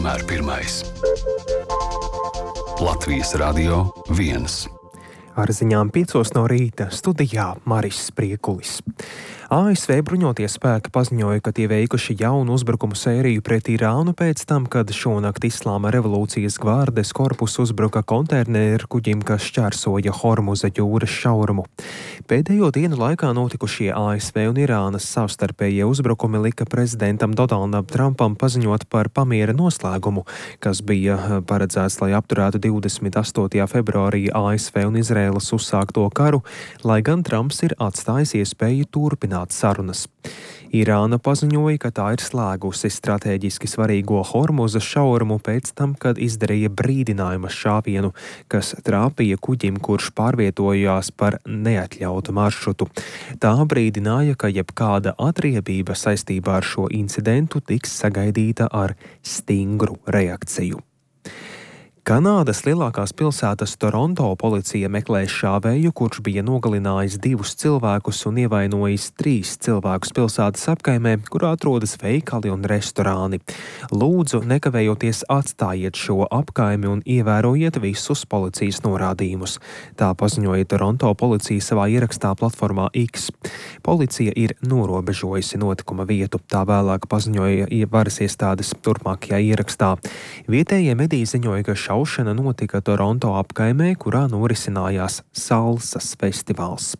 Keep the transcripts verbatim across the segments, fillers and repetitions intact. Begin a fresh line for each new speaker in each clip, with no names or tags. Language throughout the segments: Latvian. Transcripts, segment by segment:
vienmēr pirmais. Latvijas Radio viens.
Ar ziņām piecos no rīta studijā Maris Spriekulis. A S V bruņotie spēki paziņoja, ka tie veikuši jaunu uzbrukumu sēriju pret Irānu pēc tam, kad šonakt Islāma revolūcijas gvardes korpusu uzbruka konteineru kuģim, kas šķērsoja Hormuza jūras šaurumu. Pēdējo dienu laikā notikušie A S V un Irānas savstarpējie uzbrukumi lika prezidentam Donaldam Trumpam paziņot par pamiera noslēgumu, kas bija paredzēts, lai apturētu divdesmit astotajā februārī A S V un Izraēlas uzsākto karu, lai gan Trumps ir atstājis iespēju turpināt sarunas. Irāna paziņoja, ka tā ir slēgusi stratēģiski svarīgo Hormuza šaurumu pēc tam, kad izdarīja brīdinājuma šāvienu, kas trāpīja kuģim, kurš pārvietojās par neatļautu maršrutu. Tā brīdināja, ka jebkāda atriebība saistībā ar šo incidentu tiks sagaidīta ar stingru reakciju. Kanādas lielākās pilsētas Toronto policija meklē šāvēju, kurš bija nogalinājis divus cilvēkus un ievainojis trīs cilvēkus pilsētas apkaimē, kurā atrodas veikali un restorāni. Lūdzu, nekavējoties atstājiet šo apkaimi un ievērojiet visus policijas norādījumus. Tā paziņoja Toronto policija savā ierakstā platformā X. Policija ir norobežojusi notikuma vietu, tā vēlāk paziņoja varas iestādes turpmākajā ierakstā. Vietējie mediji ziņoja, ka šaušana notika Toronto apkaimē, kurā norisinājās salsas festivāls.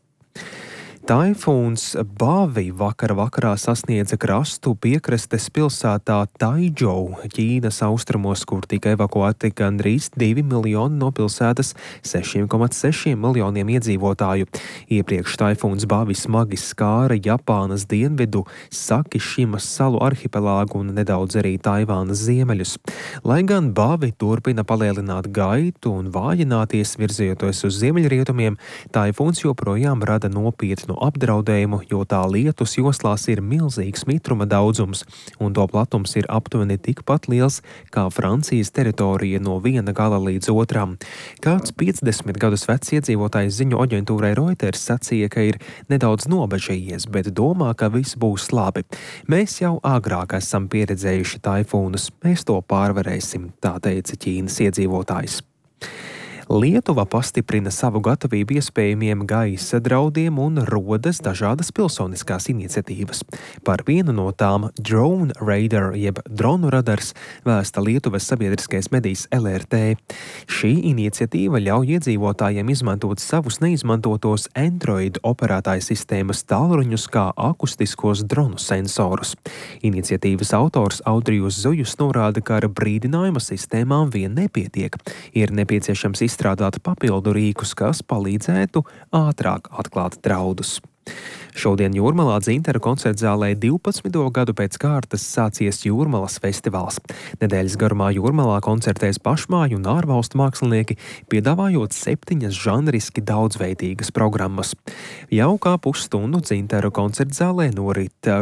Taifūns Bavi vakar vakarā sasniedza krastu piekrastes pilsētā Taidžou, Ķīnas austrumos, kur tika evakuēti gandrīz divi miljoni no pilsētas sešiem komats sešiem miljoniem iedzīvotāju. Iepriekš taifūns Bavi smagi skāra Japānas dienvidu, Sakišimas salu arhipelāgu un nedaudz arī Taivānas ziemeļus. Lai gan Bavi turpina palielināt gaitu un vājināties virzījoties uz ziemeļrietumiem, taifūns joprojām rada nopietnu apdraudējumu, jo tā lietus joslās ir milzīgs mitruma daudzums, un to platums ir aptuveni tikpat liels kā Francijas teritorija no viena gala līdz otram. Kāds piecdesmit gadus vecs iedzīvotājs ziņu aģentūrai Reuters sacīja, ka ir nedaudz nobežījies, bet domā, ka viss būs labi. Mēs jau agrāk esam pieredzējuši taifūnus, mēs to pārvarēsim, tā teica Ķīnas iedzīvotājs. Lietuva pastiprina savu gatavību iespējamiem gaisa draudiem un rodas dažādas pilsoniskās iniciatīvas. Par vienu no tām Drone Radar, jeb dronu radars, vēsta Lietuvas sabiedriskais medijs L R T. Šī iniciatīva ļauj iedzīvotājiem izmantot savus neizmantotos Android operētāju sistēmas tālruņus kā akustiskos dronu sensorus. Iniciatīvas autors Audrijus Zujus norāda, ka ar brīdinājuma sistēmām vien nepietiek. Ir nepieciešams izstrādāt izstrādāt papildu rīkus, kas palīdzētu ātrāk atklāt draudus. Šodien Jūrmalā Dzintara koncertzālē divpadsmito gadu pēc kārtas sācies Jūrmalas festivāls. Nedēļas garumā Jūrmalā koncertēs pašmāju un ārvalstu mākslinieki, piedāvājot septiņas žanriski daudzveidīgas programmas. Jau kā pusstundu Dzintara koncertzālē norit